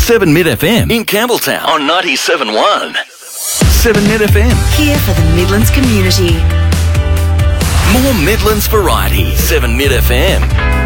7 Mid FM in Campbelltown on 97.1. 7 Mid FM. Here for the Midlands community. More Midlands variety. 7 Mid FM.